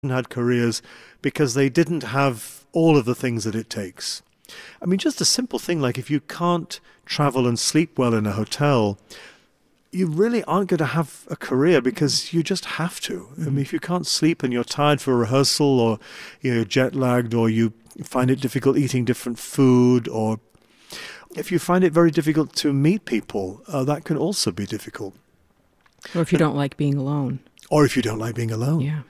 had careers because they didn't have all of the things that it takes. I mean, just a simple thing like if you can't travel and sleep well in a hotel, you really aren't going to have a career because you just have to. I mean, if you can't sleep and you're tired for a rehearsal, or you're jet lagged, or you find it difficult eating different food, or if you find it very difficult to meet people, that can also be difficult. Or if you don't like being alone. Or if you don't like being alone. Yeah.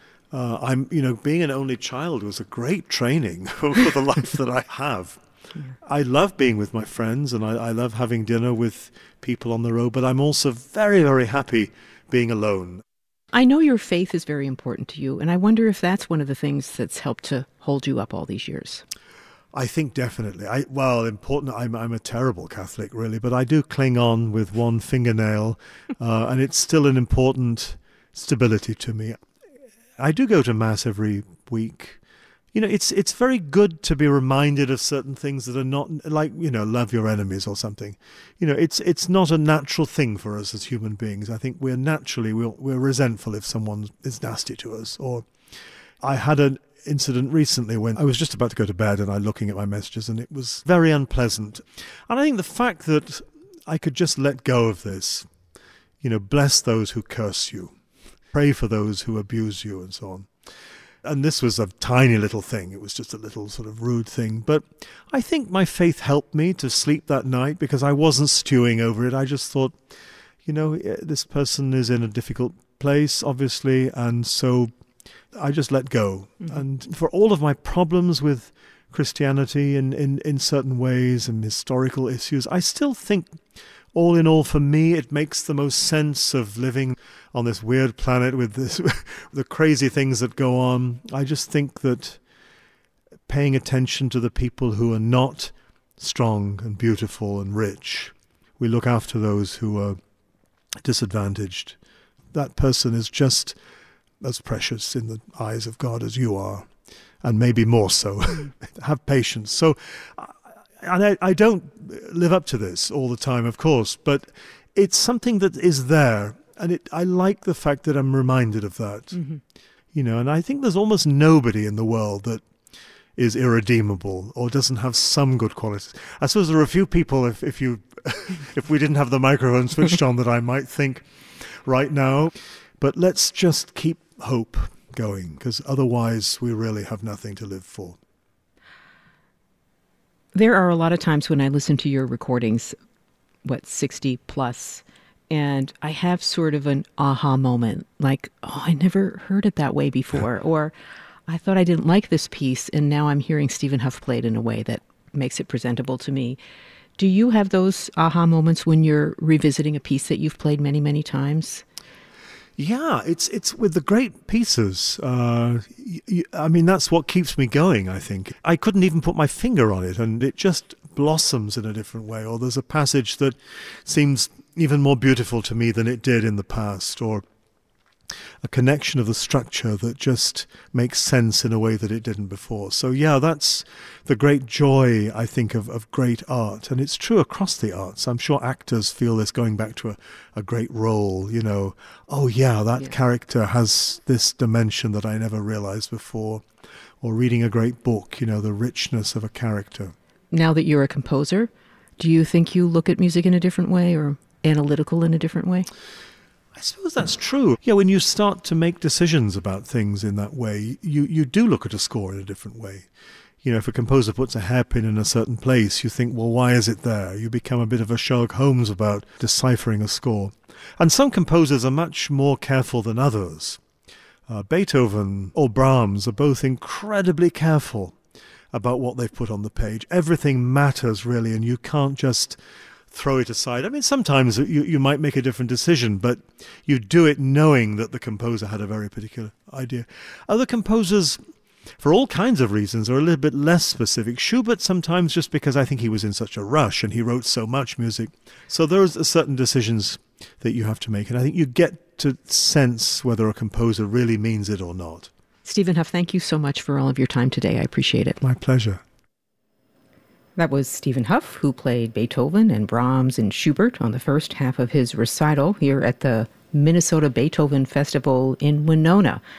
Being an only child was a great training for the life that I have. Yeah. I love being with my friends, and I love having dinner with people on the road, but I'm also very, very happy being alone. I know your faith is very important to you, and I wonder if that's one of the things that's helped to hold you up all these years. I think definitely. Important. I'm a terrible Catholic, really, but I do cling on with one fingernail, and it's still an important stability to me. I do go to Mass every week. It's very good to be reminded of certain things that are not like, love your enemies or something. It's not a natural thing for us as human beings. I think we're resentful if someone is nasty to us. Or I had an incident recently when I was just about to go to bed and I'm looking at my messages, and it was very unpleasant. And I think the fact that I could just let go of this, bless those who curse you, pray for those who abuse you, and so on. And this was a tiny little thing. It was just a little sort of rude thing. But I think my faith helped me to sleep that night because I wasn't stewing over it. I just thought, this person is in a difficult place, obviously, and so I just let go. Mm-hmm. And for all of my problems with Christianity in certain ways and historical issues, I still think, all in all, for me, it makes the most sense of living on this weird planet with the crazy things that go on. I just think that paying attention to the people who are not strong and beautiful and rich, we look after those who are disadvantaged. That person is just as precious in the eyes of God as you are, and maybe more so. Have patience. So, and I don't live up to this all the time, of course, but it's something that is there, and I like the fact that I'm reminded of that. Mm-hmm. And I think there's almost nobody in the world that is irredeemable or doesn't have some good qualities. I suppose there are a few people, if we didn't have the microphone switched on, that I might think right now, but let's just keep hope going, because otherwise we really have nothing to live for. There are a lot of times when I listen to your recordings, 60 plus, and I have sort of an aha moment, like, oh, I never heard it that way before, or I thought I didn't like this piece, and now I'm hearing Stephen Hough played in a way that makes it presentable to me. Do you have those aha moments when you're revisiting a piece that you've played many, many times? Yeah, it's with the great pieces. That's what keeps me going, I think. I couldn't even put my finger on it, and it just blossoms in a different way. Or there's a passage that seems even more beautiful to me than it did in the past, or a connection of the structure that just makes sense in a way that it didn't before. So yeah, that's the great joy, I think, of great art. And it's true across the arts. I'm sure actors feel this going back to a great role, oh yeah, that character has this dimension that I never realized before. Or reading a great book, the richness of a character. Now that you're a composer, do you think you look at music in a different way, or analytical in a different way? I suppose that's true. Yeah, when you start to make decisions about things in that way, you do look at a score in a different way. If a composer puts a hairpin in a certain place, you think, well, why is it there? You become a bit of a Sherlock Holmes about deciphering a score. And some composers are much more careful than others. Beethoven or Brahms are both incredibly careful about what they've put on the page. Everything matters, really, and you can't just throw it aside. I mean, sometimes you might make a different decision, but you do it knowing that the composer had a very particular idea. Other composers, for all kinds of reasons, are a little bit less specific. Schubert sometimes just because I think he was in such a rush and he wrote so much music. So there's certain decisions that you have to make, and I think you get to sense whether a composer really means it or not. Stephen Hough, thank you so much for all of your time today. I appreciate it. My pleasure. That was Stephen Hough, who played Beethoven and Brahms and Schubert on the first half of his recital here at the Minnesota Beethoven Festival in Winona.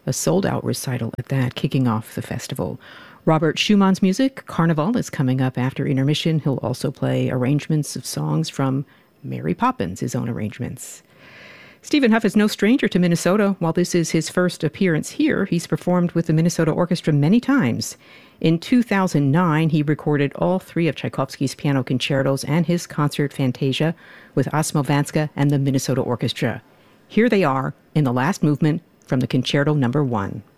a sold-out recital at that, kicking off the festival. Robert Schumann's music, Carnival, is coming up after intermission. He'll also play arrangements of songs from Mary Poppins, his own arrangements. Stephen Hough is no stranger to Minnesota. While this is his first appearance here, he's performed with the Minnesota Orchestra many times. In 2009, he recorded all 3 of Tchaikovsky's piano concertos and his concert Fantasia with Asmo Vanska and the Minnesota Orchestra. Here they are in the last movement from the Concerto No. 1.